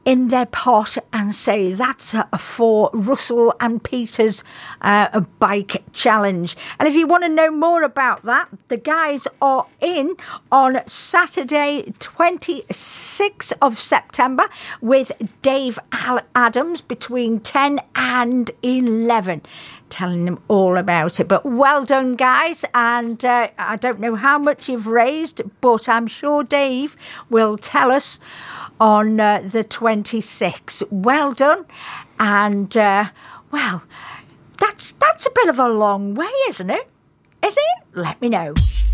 in their pot and say that's for Russell and Peter's bike challenge. And if you want to know more about that, the guys are in on Saturday 26th of September with Dave Adams between 10 and 11, telling them all about it. But well done, guys, and I don't know how much you've raised, but I'm sure Dave will tell us on the 26th. Well done. And, well, that's a bit of a long way, isn't it? Is it? Let me know.